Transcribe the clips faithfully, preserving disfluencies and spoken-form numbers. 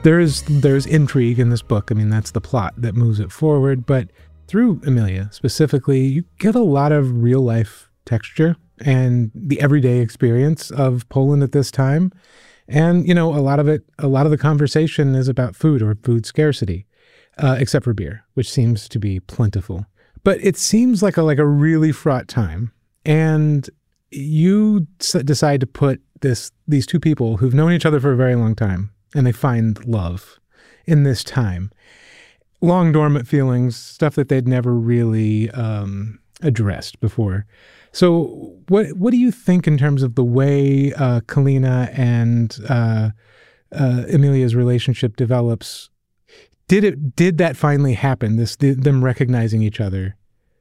There is there's intrigue in this book. I mean, that's the plot that moves it forward. But through Emilia specifically, you get a lot of real life texture and the everyday experience of Poland at this time. And, you know, a lot of it, a lot of the conversation is about food or food scarcity, uh, except for beer, which seems to be plentiful. But it seems like a like a really fraught time. And you s- decide to put this these two people who've known each other for a very long time, and they find love in this time. Long dormant feelings, stuff that they'd never really um, addressed before. So what what do you think in terms of the way uh, Kalina and uh, uh, Emilia's relationship develops? Did it did that finally happen? This the, them recognizing each other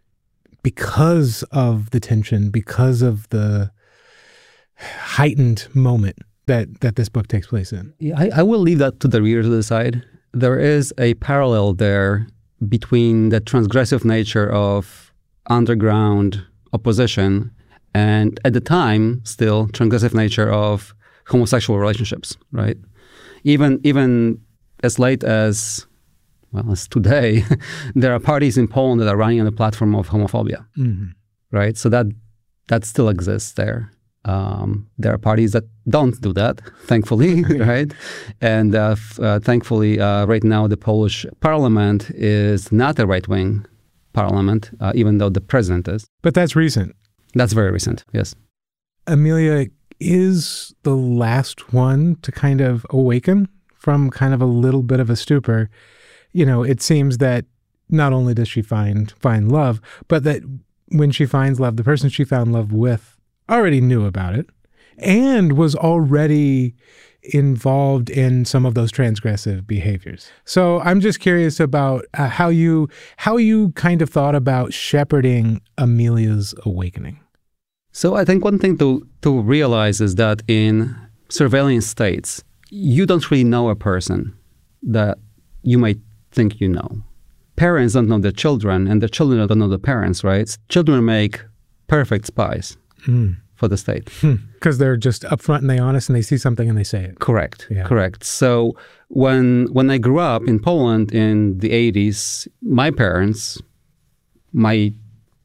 because of the tension, because of the heightened moment that that this book takes place in? Yeah, I, I will leave that to the reader to decide. There is a parallel there between the transgressive nature of underground opposition and, at the time, still transgressive nature of homosexual relationships, right? Even even as late as, well, as today, there are parties in Poland that are running on the platform of homophobia, Mm-hmm. right? So that that still exists there. Um, there are parties that don't do that, thankfully, right? And uh, f- uh, thankfully, uh, right now, the Polish parliament is not a right-wing parliament, uh, even though the president is. But that's recent. That's very recent, yes. Emilia is the last one to kind of awaken from kind of a little bit of a stupor. You know, it seems that not only does she find find love, but that when she finds love, the person she found love with already knew about it and was already involved in some of those transgressive behaviors. So I'm just curious about uh, how you how you kind of thought about shepherding Emilia's awakening. So I think one thing to, to realize is that in surveillance states, you don't really know a person that you might think you know. Parents don't know their children, and the children don't know the parents, right? Children make perfect spies Mm. for the state. Because they're just upfront and they honest and they see something and they say it. Correct. Yeah. Correct. So when when I grew up in Poland in the eighties, my parents, my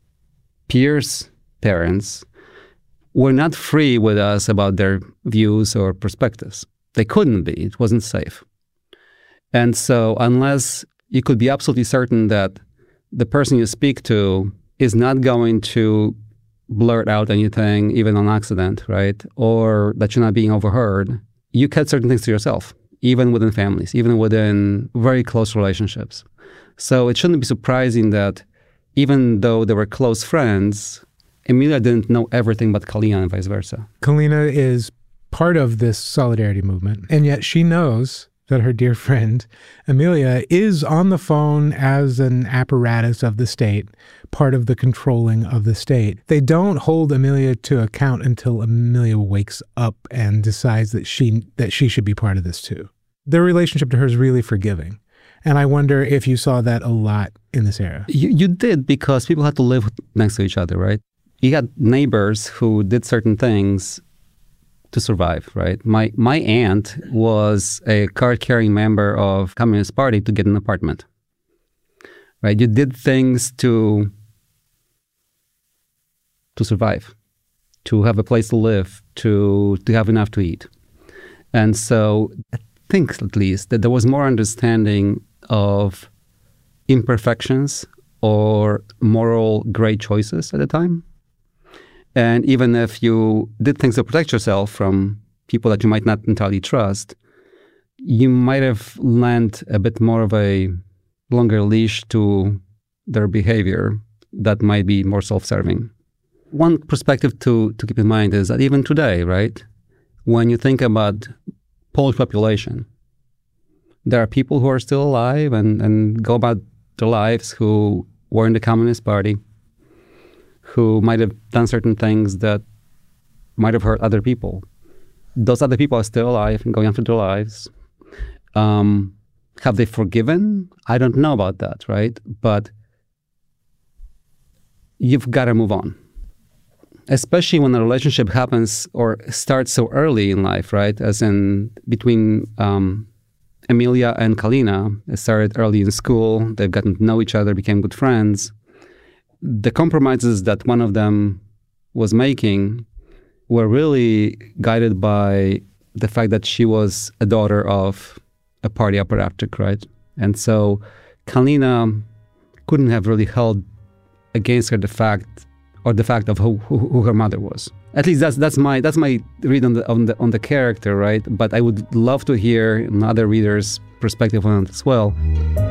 peers' parents, were not free with us about their views or perspectives. They couldn't be. It wasn't safe. And so unless you could be absolutely certain that the person you speak to is not going to blurt out anything, even on accident, right? Or that you're not being overheard, you kept certain things to yourself, even within families, even within very close relationships. So it shouldn't be surprising that even though they were close friends, Emilia didn't know everything but Kalina and vice versa. Kalina is part of this solidarity movement, and yet she knows that her dear friend Emilia is on the phone as an apparatus of the state, part of the controlling of the state. They don't hold Emilia to account until Emilia wakes up and decides that she that she should be part of this too. Their relationship to her is really forgiving. And I wonder if you saw that a lot in this era. You, you did, because people had to live next to each other, right? You had neighbors who did certain things to survive, right? My my aunt was a card-carrying member of Communist Party to get an apartment, right? You did things to to survive, to have a place to live, to to have enough to eat. And so I think, at least, that there was more understanding of imperfections or moral great choices at the time. And even if you did things to protect yourself from people that you might not entirely trust, you might have lent a bit more of a longer leash to their behavior that might be more self-serving. One perspective to, to keep in mind is that even today, right, when you think about Polish population, there are people who are still alive and, and go about their lives who were in the Communist Party, who might have done certain things that might have hurt other people. Those other people are still alive and going on through their lives. Um, have they forgiven? I don't know about that, right? But you've got to move on. Especially when a relationship happens or starts so early in life, right? As in between um, Emilia and Kalina started early in school. They've gotten to know each other, became good friends. The compromises that one of them was making were really guided by the fact that she was a daughter of a party apparatchik, right? And so Kalina couldn't have really held against her the fact or the fact of who, who, who her mother was. At least that's that's my that's my read on the on the on the character, right? But I would love to hear another reader's perspective on it as well.